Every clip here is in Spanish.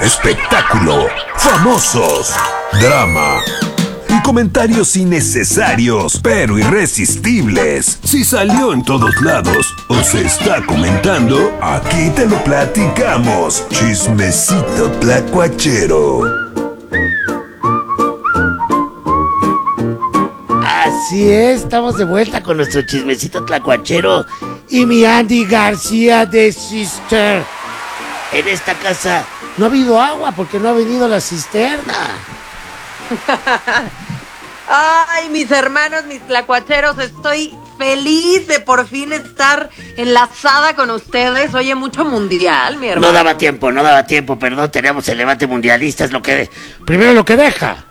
espectáculo, famosos, drama y comentarios innecesarios pero irresistibles. Si salió en todos lados o se está comentando, aquí te lo platicamos. Chismecito tlacuachero. Así es, estamos de vuelta con nuestro chismecito tlacuachero y mi Andy García de Sister. En esta casa no ha habido agua porque no ha venido la cisterna. Ay, mis hermanos, mis tlacuacheros, estoy feliz de por fin estar enlazada con ustedes. Oye, mucho mundial, mi hermano. No daba tiempo, perdón, teníamos el debate mundialista, es lo que... Primero lo que deja,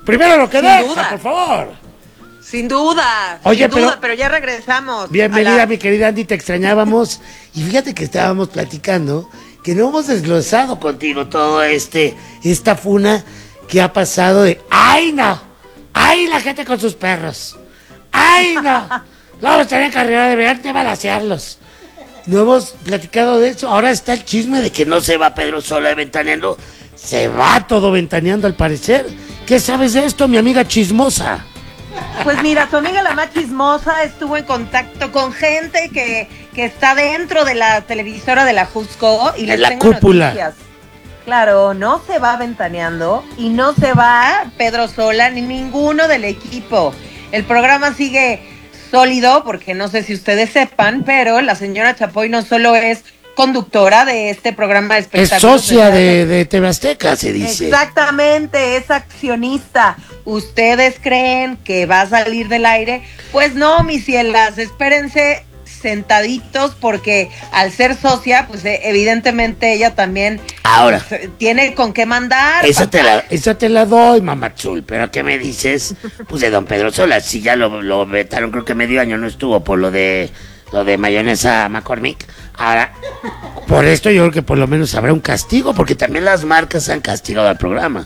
duda. por favor. Sin duda, Oye, pero ya regresamos. Bienvenida, mi querida Andy, te extrañábamos. Y fíjate que estábamos platicando que no hemos desglosado contigo todo esta funa que ha pasado de ¡ay, no! ¡Ay, la gente con sus perros! ¡Ay, no! Luego estarían en carrera, deberían de balancearlos. No hemos platicado de eso. Ahora está el chisme de que no se va Pedro Sola ventaneando. Se va todo ventaneando al parecer. ¿Qué sabes de esto, mi amiga chismosa? Pues mira, tu amiga la más chismosa estuvo en contacto con gente que está dentro de la televisora de la Jusco y les la tengo cúpula. Noticias. Claro, no se va ventaneando y no se va Pedro Sola ni ninguno del equipo. El programa sigue sólido porque no sé si ustedes sepan, pero la señora Chapoy no solo es conductora de este programa de espectáculos. Es socia de TV Azteca, se dice. Exactamente, es accionista. ¿Ustedes creen que va a salir del aire? Pues no, mis cielas, espérense sentaditos porque al ser socia, pues evidentemente ella también ahora tiene con qué mandar. Esa te la doy, mamachul, pero ¿qué me dices? Pues de don Pedro Sola, si ya lo vetaron, creo que medio año no estuvo por lo de mayonesa McCormick. Ahora, por esto yo creo que por lo menos habrá un castigo, porque también las marcas han castigado al programa.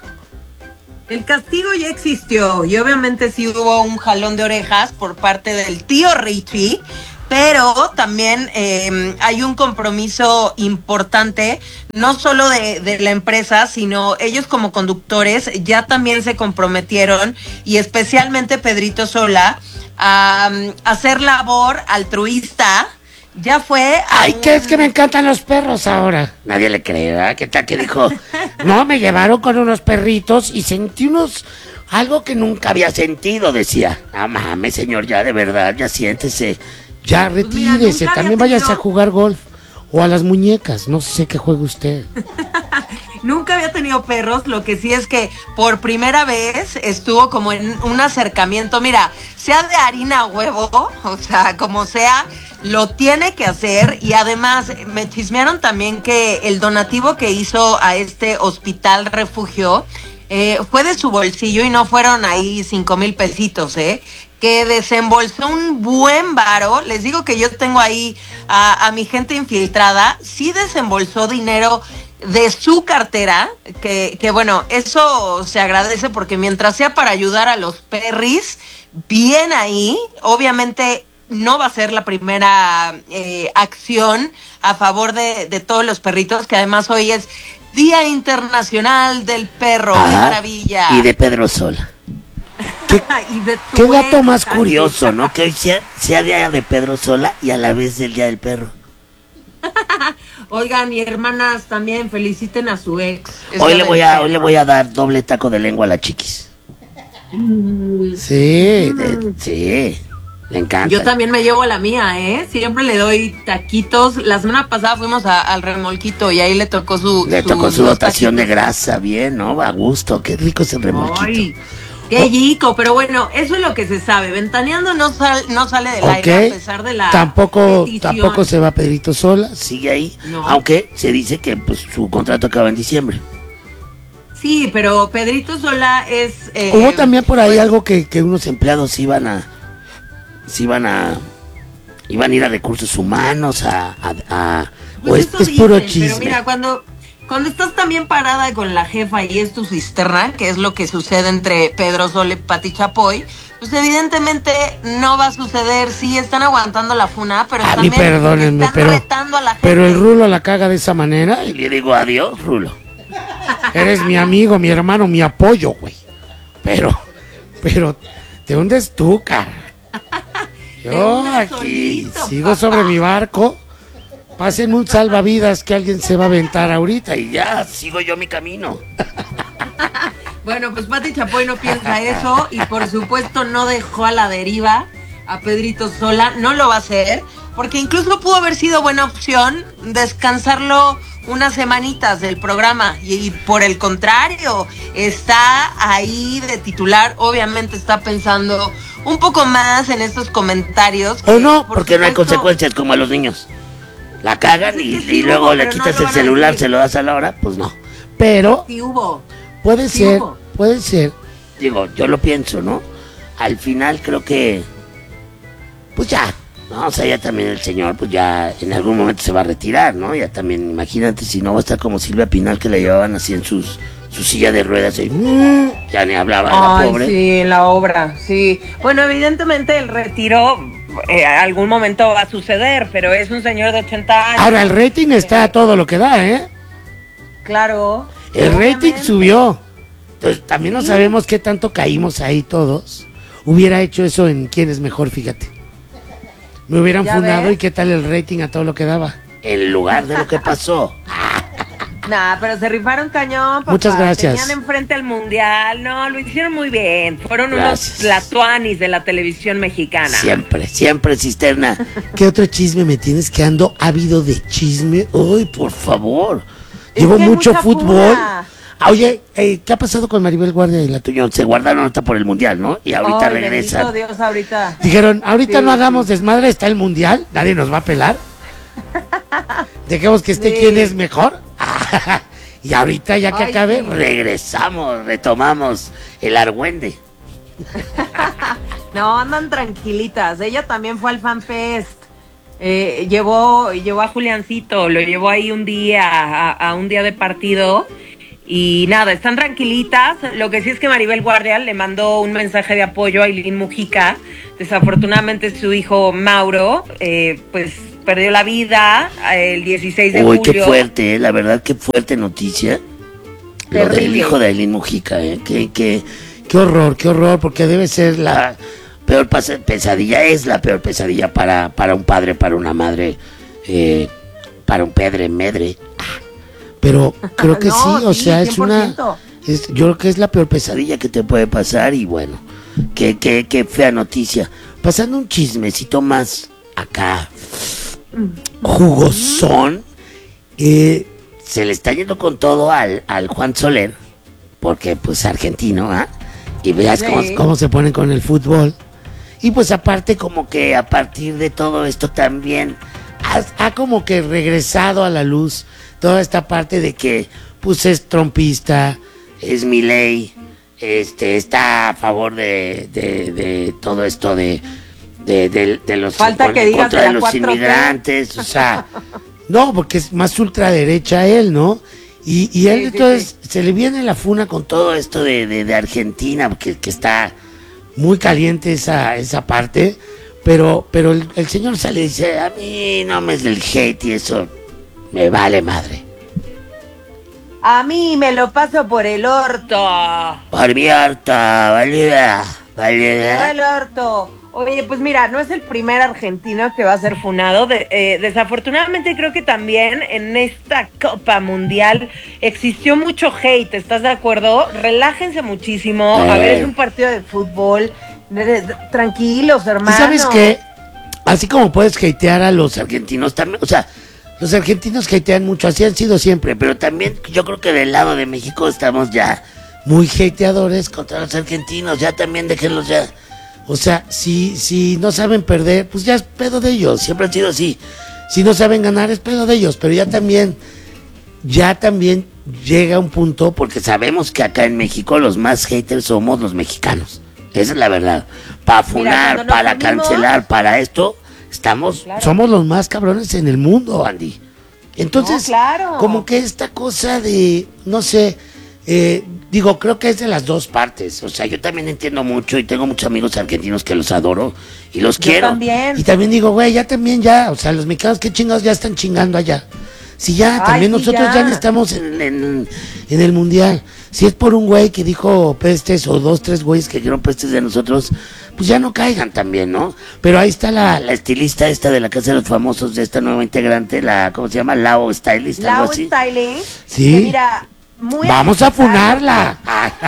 El castigo ya existió y obviamente sí hubo un jalón de orejas por parte del tío Richie, pero también hay un compromiso importante, no solo de la empresa, sino ellos como conductores ya también se comprometieron, y especialmente Pedrito Sola, a hacer labor altruista. Ya fue. Ay, ¿qué es que me encantan los perros ahora? Nadie le cree, ¿verdad? ¿Qué tal que dijo? No, me llevaron con unos perritos y sentí algo que nunca había sentido, decía. No mames, señor, ya de verdad, ya siéntese. Ya retírese, también váyase a jugar golf o a las muñecas, no sé qué juegue usted. Nunca había tenido perros, lo que sí es que por primera vez estuvo como en un acercamiento, mira, sea de harina a huevo, o sea, como sea, lo tiene que hacer. Y además me chismearon también que el donativo que hizo a este hospital refugio fue de su bolsillo y no fueron ahí 5,000 pesitos, que desembolsó un buen varo. Les digo que yo tengo ahí a mi gente infiltrada, sí desembolsó dinero de su cartera, que bueno, eso se agradece porque mientras sea para ayudar a los perris, bien ahí. Obviamente no va a ser la primera acción a favor de todos los perritos, que además hoy es Día Internacional del Perro. ¡Qué maravilla! Y de Pedro Sola. ¿Qué dato más curioso, ¿no? Que hoy sea Día de Pedro Sola y a la vez el Día del Perro. Oigan, y hermanas, también feliciten a su ex. Hoy le voy a dar doble taco de lengua a la chiquis. Sí, le encanta. Yo también me llevo la mía, siempre le doy taquitos. La semana pasada fuimos al remolquito y ahí le tocó su dotación de grasa, bien, ¿no? A gusto, qué rico es el remolquito. Ay, qué rico, pero bueno, eso es lo que se sabe. Ventaneando no sale del aire a pesar de la tampoco se va Pedrito Sola, sigue ahí, no. Aunque se dice que pues su contrato acaba en diciembre. Sí, pero Pedrito Sola es... Hubo también por ahí algo que unos empleados iban a ir a recursos humanos pues es puro chisme. Pero mira, cuando estás también parada con la jefa y es tu cisterna, que es lo que sucede entre Pedro Sola y Pati Chapoy, pues evidentemente no va a suceder. Sí, están aguantando la funa, pero también perdónenme, están retando a la gente. Pero el Rulo la caga de esa manera y le digo adiós, Rulo. Eres mi amigo, mi hermano, mi apoyo, güey. Pero, ¿de dónde es tú, cara? Yo aquí sigo sobre mi barco. Pasen un salvavidas que alguien se va a aventar ahorita y ya sigo yo mi camino. Bueno, pues Pati Chapoy no piensa eso y por supuesto no dejó a la deriva a Pedrito Sola, no lo va a hacer, porque incluso pudo haber sido buena opción descansarlo unas semanitas del programa y por el contrario, está ahí de titular, obviamente está pensando un poco más en estos comentarios. O no, porque no hay consecuencias como a los niños. La cagan y luego le quitas el celular, se lo das a la hora, pues no. Pero sí hubo. Puede ser, digo, yo lo pienso, ¿no? Al final creo que, pues ya, ¿no? O sea, ya también el señor, pues ya en algún momento se va a retirar, ¿no? Ya también, imagínate, si no va a estar como Silvia Pinal, que la llevaban así en su silla de ruedas y ya ni hablaba, la pobre. Sí, en la obra, sí. Bueno, evidentemente el retiro algún momento va a suceder, pero es un señor de 80 años. Ahora, el rating está a todo lo que da, ¿eh? Claro. El rating subió. Entonces, también no sabemos qué tanto caímos ahí todos. Hubiera hecho eso en Quién es Mejor, fíjate. Me hubieran fundado y qué tal el rating a todo lo que daba. En lugar de lo que pasó. Nah, pero se rifaron cañón, papá. Muchas gracias. Tenían enfrente al mundial, no, lo hicieron muy bien. Fueron unos tlatoanis de la televisión mexicana. Siempre, cisterna. ¿Qué otro chisme me tienes? Que ando ávido de chisme. Uy, por favor. Llevo mucho fútbol. Oye, ¿qué ha pasado con Maribel Guardia y la Tuñón? Se guardaron ahorita por el mundial, ¿no? Y ahorita regresan. Dios, ahorita. Dijeron, ahorita no hagamos desmadre, está el mundial, nadie nos va a pelar. Dejemos que esté Quién es Mejor. Y ahorita, ya que acabe, regresamos, retomamos el argüende. No, andan tranquilitas. Ella también fue al FanFest. Llevó a Juliancito, lo llevó ahí un día, a un día de partido. Y nada, están tranquilitas. Lo que sí es que Maribel Guardia le mandó un mensaje de apoyo a Ailín Mujica. Desafortunadamente su hijo Mauro, pues perdió la vida el 16 de julio. Uy, qué fuerte, la verdad, qué fuerte noticia. Terrible. Lo del hijo de Ailín Mujica, qué horror, porque debe ser la peor pesadilla, es la peor pesadilla para un padre, para una madre, para un pedre, medre. Pero creo que no, sí, o sea, 100%. Yo creo que es la peor pesadilla que te puede pasar y bueno, qué fea noticia. Pasando un chismecito más acá, jugosón, se le está yendo con todo al Juan Soler, porque pues argentino, ¿ah? Y veas cómo se ponen con el fútbol. Y pues aparte como que a partir de todo esto también ha como que regresado a la luz toda esta parte de que pues es trompista, es Milei, está a favor de todo esto de los falta que digas contra de los inmigrantes, o sea, no, porque es más ultraderecha él, ¿no? Y él entonces se le viene la funa con todo esto de Argentina, que está muy caliente esa parte, pero el señor sale y dice, a mí no me es del hate y eso me vale madre. A mí me lo paso por el orto. Por mi orto, valida. Por el orto. Oye, pues mira, no es el primer argentino que va a ser funado. Desafortunadamente creo que también en esta Copa Mundial existió mucho hate, ¿estás de acuerdo? Relájense muchísimo. A ver, es un partido de fútbol. Tranquilos, hermanos. ¿Y sabes qué? Así como puedes hatear a los argentinos también, o sea, los argentinos hatean mucho, así han sido siempre, pero también yo creo que del lado de México estamos ya muy hateadores contra los argentinos, ya también déjenlos ya. O sea, si no saben perder, pues ya es pedo de ellos, siempre han sido así. Si no saben ganar, es pedo de ellos, pero ya también llega un punto, porque sabemos que acá en México los más haters somos los mexicanos. Esa es la verdad. Para funar, para cancelar, para esto, somos los más cabrones en el mundo, Andy. Entonces, como que esta cosa de, no sé, creo que es de las dos partes. O sea, yo también entiendo mucho y tengo muchos amigos argentinos que los adoro y los quiero. También. Y también digo, güey, o sea, los mexicanos, qué chingados ya están chingando allá. Si ya, también sí, nosotros ya no estamos en el mundial. Si es por un güey que dijo pestes o 2, 3 güeyes que dijeron pestes de nosotros, pues ya no caigan también, ¿no? Pero ahí está la estilista esta de la Casa de los Famosos, de esta nueva integrante, ¿cómo se llama? Lau Stylist, algo Lau así. Styling. Sí. Que mira, muy Vamos a necesario. funarla.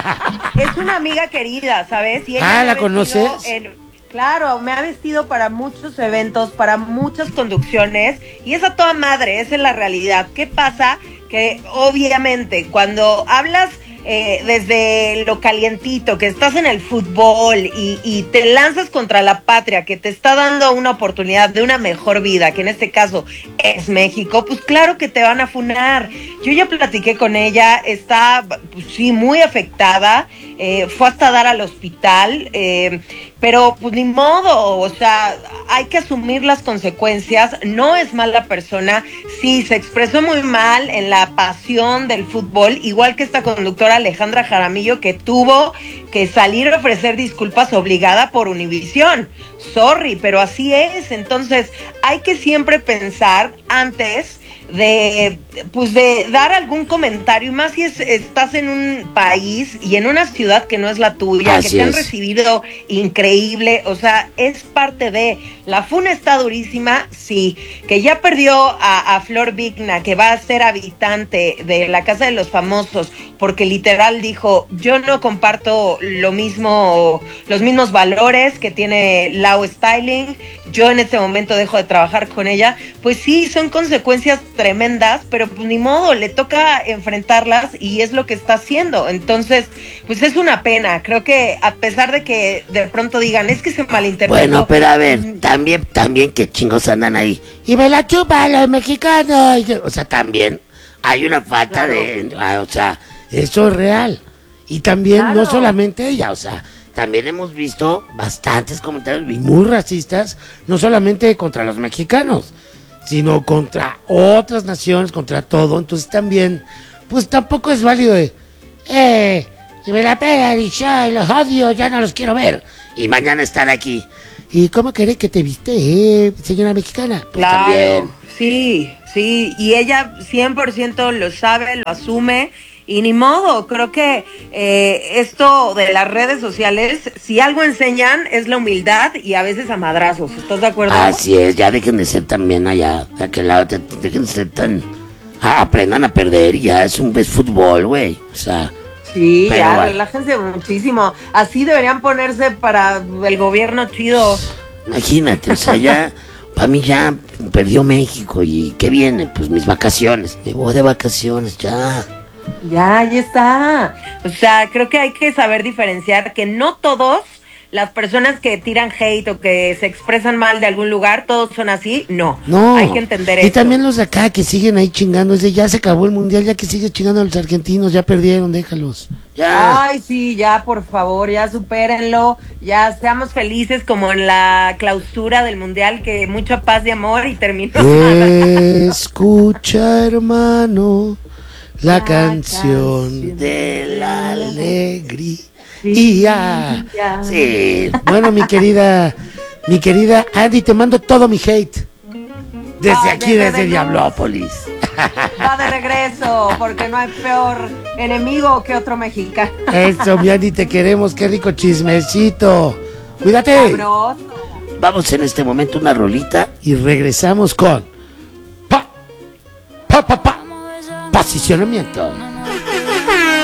Es una amiga querida, ¿sabes? Y ella me ha ¿la vestido conoces? Claro, me ha vestido para muchos eventos, para muchas conducciones, y es a toda madre, esa es la realidad. ¿Qué pasa? Que obviamente cuando hablas desde lo calientito, que estás en el fútbol y te lanzas contra la patria, que te está dando una oportunidad de una mejor vida, que en este caso es México, pues claro que te van a funar. Yo ya platiqué con ella, está, pues sí, muy afectada, fue hasta dar al hospital, pero pues ni modo, o sea, hay que asumir las consecuencias, no es mala persona, sí, se expresó muy mal en la pasión del fútbol, igual que esta conductora Alejandra Jaramillo, que tuvo que salir a ofrecer disculpas obligada por Univisión. Sorry, pero así es. Entonces, hay que siempre pensar antes de dar algún comentario, y más si estás en un país y en una ciudad que no es la tuya, Así que te han es. recibido increíble, o sea, es parte de, la funa está durísima, sí, que ya perdió a Flor Vigna, que va a ser habitante de la Casa de los Famosos, porque literal dijo, yo no comparto los mismos valores que tiene Lau Styling, yo en este momento dejo de trabajar con ella. Pues sí, son consecuencias tremendas, pero pues ni modo, le toca enfrentarlas y es lo que está haciendo. Entonces, pues es una pena. Creo que a pesar de que de pronto digan, es que se malinterpretó. Bueno, pero a ver, también que chingos andan ahí. Y me la chupan los mexicanos. O sea, también hay una falta de... o sea, eso es real. Y también no solamente ella, o sea, también hemos visto bastantes comentarios muy racistas, no solamente contra los mexicanos, sino contra otras naciones, contra todo. Entonces también, pues tampoco es válido de, y me la pegan y ya los odio, ya no los quiero ver. Y mañana están aquí. ¿Y cómo querés que te viste, señora mexicana? Pues Claro, también. sí, y ella 100% lo sabe, lo asume, y ni modo. Creo que esto de las redes sociales, si algo enseñan, es la humildad y a veces a madrazos. ¿Estás de acuerdo? Así es, ya dejen de ser también allá, de aquel lado, dejen de ser tan... aprendan a perder, ya es fútbol, güey, o sea... Sí, pero ya, bueno. relájense muchísimo. Así deberían ponerse para el gobierno chido. Imagínate, o sea, ya, para mí ya perdió México y ¿qué viene? Pues mis vacaciones, me voy de vacaciones, ya. Ya está. O sea, creo que hay que saber diferenciar que no todos, las personas que tiran hate o que se expresan mal de algún lugar, todos son así. No, hay que entender y eso. también los de acá que siguen ahí chingando, es de ya se acabó el mundial, ya que sigue chingando a los argentinos, ya perdieron, déjalos. Ya. Ay, sí, ya, por favor, ya supérenlo, ya seamos felices como en la clausura del mundial, que mucha paz y amor y terminó. Escucha, hermano, la canción de la alegría. Sí, bueno, mi querida Andy, te mando todo mi hate. Desde aquí, desde Diablópolis. Va de regreso, porque no hay peor enemigo que otro mexicano. Eso, mi Andy, te queremos, qué rico chismecito. Cuídate. Sabroso. Vamos en este momento una rolita y regresamos con posicionamiento.